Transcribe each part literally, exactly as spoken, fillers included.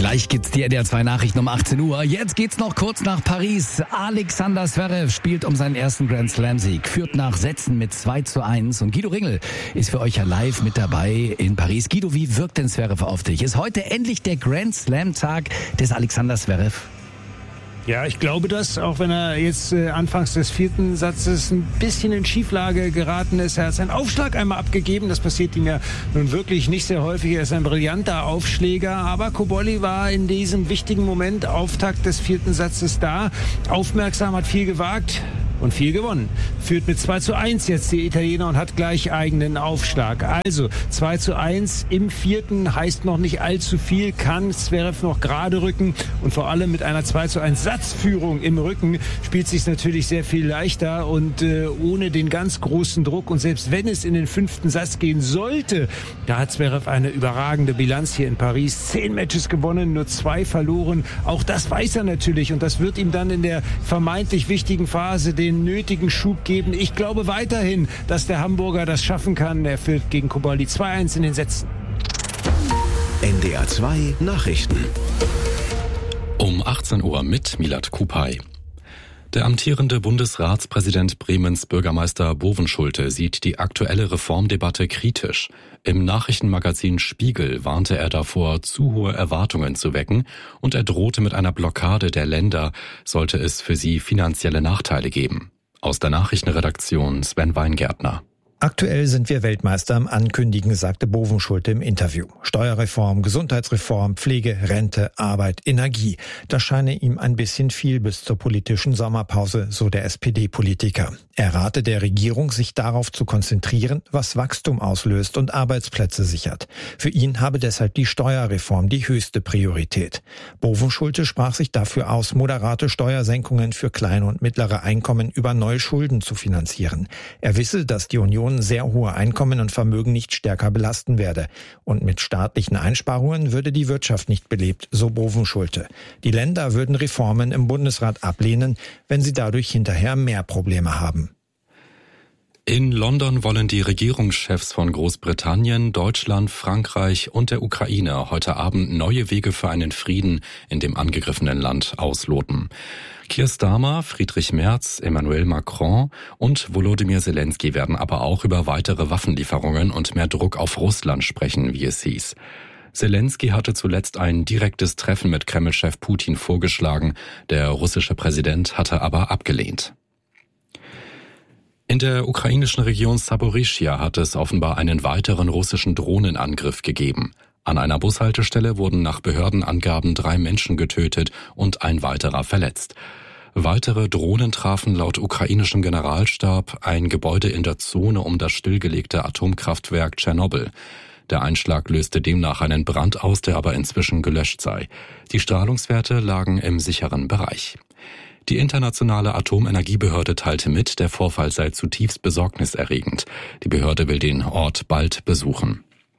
Gleich gibt's die N D R zwei Nachrichten um achtzehn Uhr. Jetzt geht's noch kurz nach Paris. Alexander Zverev spielt um seinen ersten Grand Slam-Sieg, führt nach Sätzen mit zwei zu eins. Und Guido Ringel ist für euch ja live mit dabei in Paris. Guido, wie wirkt denn Zverev auf dich? Ist heute endlich der Grand Slam-Tag des Alexander Zverev? Ja, ich glaube das, auch wenn er jetzt äh, anfangs des vierten Satzes ein bisschen in Schieflage geraten ist. Er hat seinen Aufschlag einmal abgegeben, das passiert ihm ja nun wirklich nicht sehr häufig. Er ist ein brillanter Aufschläger, aber Cobolli war in diesem wichtigen Moment, Auftakt des vierten Satzes, da. Aufmerksam, hat viel gewagt und viel gewonnen. Führt mit zwei zu eins jetzt die Italiener und hat gleich eigenen Aufschlag. Also zwei zu eins im vierten heißt noch nicht allzu viel, kann Zverev noch gerade rücken und vor allem mit einer zwei zu eins Satzführung im Rücken spielt sich natürlich sehr viel leichter und äh, ohne den ganz großen Druck. Und selbst wenn es in den fünften Satz gehen sollte, da hat Zverev eine überragende Bilanz hier in Paris. Zehn Matches gewonnen, nur zwei verloren. Auch das weiß er natürlich und das wird ihm dann in der vermeintlich wichtigen Phase den nötigen Schub geben. Ich glaube weiterhin, dass der Hamburger das schaffen kann. Er führt gegen Cobolli zwei eins in den Sätzen. N D R zwei Nachrichten. Um achtzehn Uhr mit Milad Kupay. Der amtierende Bundesratspräsident Bremens Bürgermeister Bovenschulte sieht die aktuelle Reformdebatte kritisch. Im Nachrichtenmagazin Spiegel warnte er davor, zu hohe Erwartungen zu wecken und er drohte mit einer Blockade der Länder, sollte es für sie finanzielle Nachteile geben. Aus der Nachrichtenredaktion Sven Weingärtner. Aktuell sind wir Weltmeister im Ankündigen, sagte Bovenschulte im Interview. Steuerreform, Gesundheitsreform, Pflege, Rente, Arbeit, Energie. Das scheine ihm ein bisschen viel bis zur politischen Sommerpause, so der S P D-Politiker. Er rate der Regierung, sich darauf zu konzentrieren, was Wachstum auslöst und Arbeitsplätze sichert. Für ihn habe deshalb die Steuerreform die höchste Priorität. Bovenschulte sprach sich dafür aus, moderate Steuersenkungen für kleine und mittlere Einkommen über neue Schulden zu finanzieren. Er wisse, dass die Union sehr hohe Einkommen und Vermögen nicht stärker belasten werde. Und mit staatlichen Einsparungen würde die Wirtschaft nicht belebt, so Bovenschulte. Die Länder würden Reformen im Bundesrat ablehnen, wenn sie dadurch hinterher mehr Probleme haben. In London wollen die Regierungschefs von Großbritannien, Deutschland, Frankreich und der Ukraine heute Abend neue Wege für einen Frieden in dem angegriffenen Land ausloten. Keir Starmer, Friedrich Merz, Emmanuel Macron und Volodymyr Zelensky werden aber auch über weitere Waffenlieferungen und mehr Druck auf Russland sprechen, wie es hieß. Zelensky hatte zuletzt ein direktes Treffen mit Kreml-Chef Putin vorgeschlagen, der russische Präsident hatte aber abgelehnt. In der ukrainischen Region Saporischschja hat es offenbar einen weiteren russischen Drohnenangriff gegeben. An einer Bushaltestelle wurden nach Behördenangaben drei Menschen getötet und ein weiterer verletzt. Weitere Drohnen trafen laut ukrainischem Generalstab ein Gebäude in der Zone um das stillgelegte Atomkraftwerk Tschernobyl. Der Einschlag löste demnach einen Brand aus, der aber inzwischen gelöscht sei. Die Strahlungswerte lagen im sicheren Bereich. Die internationale Atomenergiebehörde teilte mit, der Vorfall sei zutiefst besorgniserregend. Die Behörde will den Ort bald besuchen.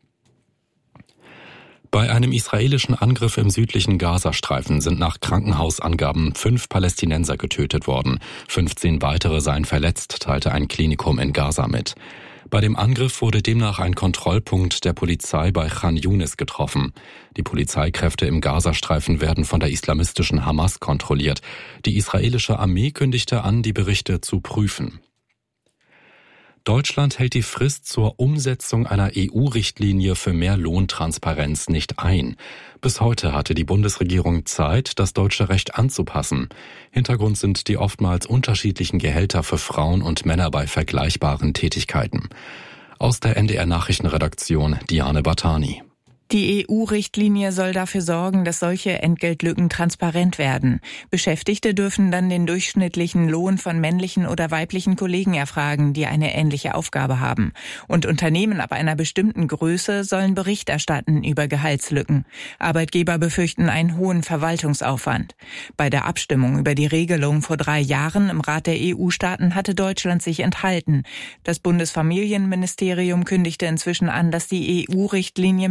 Bei einem israelischen Angriff im südlichen Gazastreifen sind nach Krankenhausangaben fünf Palästinenser getötet worden. fünfzehn weitere seien verletzt, teilte ein Klinikum in Gaza mit. Bei dem Angriff wurde demnach ein Kontrollpunkt der Polizei bei Khan Yunis getroffen. Die Polizeikräfte im Gazastreifen werden von der islamistischen Hamas kontrolliert. Die israelische Armee kündigte an, die Berichte zu prüfen. Deutschland hält die Frist zur Umsetzung einer E U-Richtlinie für mehr Lohntransparenz nicht ein. Bis heute hatte die Bundesregierung Zeit, das deutsche Recht anzupassen. Hintergrund sind die oftmals unterschiedlichen Gehälter für Frauen und Männer bei vergleichbaren Tätigkeiten. Aus der N D R-Nachrichtenredaktion Diane Batani. Die E U-Richtlinie soll dafür sorgen, dass solche Entgeltlücken transparent werden. Beschäftigte dürfen dann den durchschnittlichen Lohn von männlichen oder weiblichen Kollegen erfragen, die eine ähnliche Aufgabe haben. Und Unternehmen ab einer bestimmten Größe sollen Bericht erstatten über Gehaltslücken. Arbeitgeber befürchten einen hohen Verwaltungsaufwand. Bei der Abstimmung über die Regelung vor drei Jahren im Rat der E U-Staaten hatte Deutschland sich enthalten. Das Bundesfamilienministerium kündigte inzwischen an, dass die E U-Richtlinie möglichst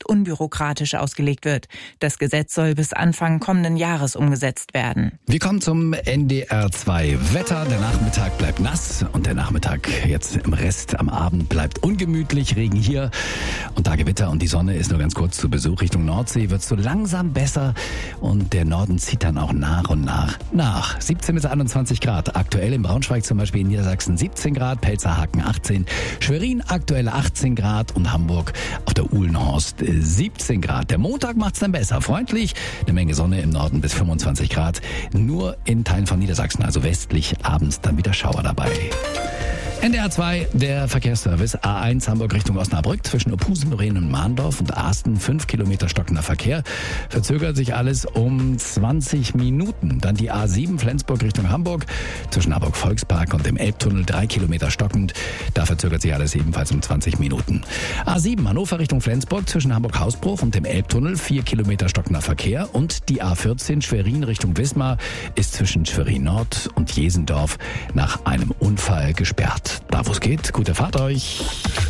unbürokratisch ausgelegt wird. Das Gesetz soll bis Anfang kommenden Jahres umgesetzt werden. Wir kommen zum N D R zwei Wetter. Der Nachmittag bleibt nass und der Nachmittag jetzt im Rest am Abend bleibt ungemütlich. Regen hier und da Gewitter und die Sonne ist nur ganz kurz zu Besuch. Richtung Nordsee wird es so langsam besser und der Norden zieht dann auch nach und nach nach. siebzehn bis einundzwanzig Grad. Aktuell in Braunschweig zum Beispiel, in Niedersachsen siebzehn Grad, Pelzerhaken achtzehn, Schwerin aktuell achtzehn Grad und Hamburg auf der Uhlenhorst siebzehn Grad. Der Montag macht's dann besser. Freundlich, eine Menge Sonne im Norden bis fünfundzwanzig Grad. Nur in Teilen von Niedersachsen, also westlich, abends dann wieder Schauer dabei. N D R zwei, der Verkehrsservice. A eins Hamburg Richtung Osnabrück zwischen Ophusen, Doreen und Mahndorf und Asten. fünf Kilometer stockender Verkehr. Verzögert sich alles um zwanzig Minuten. Dann die A sieben Flensburg Richtung Hamburg zwischen Hamburg Volkspark und dem Elbtunnel. drei Kilometer stockend. Da verzögert sich alles ebenfalls um zwanzig Minuten. A sieben Hannover Richtung Flensburg zwischen Hamburg Hausbruch und dem Elbtunnel. vier Kilometer stockender Verkehr. Und die A vierzehn Schwerin Richtung Wismar ist zwischen Schwerin Nord und Jesendorf nach einem Unfall gesperrt. Da wo es geht, gute Fahrt euch.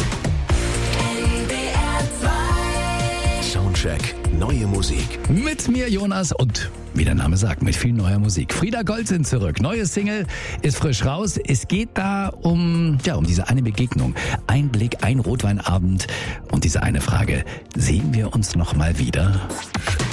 Soundcheck, neue Musik. Mit mir Jonas und, wie der Name sagt, mit viel neuer Musik. Frieda Gold sind zurück. Neue Single ist frisch raus. Es geht da um, ja, um diese eine Begegnung. Ein Blick, ein Rotweinabend und diese eine Frage. Sehen wir uns noch mal wieder?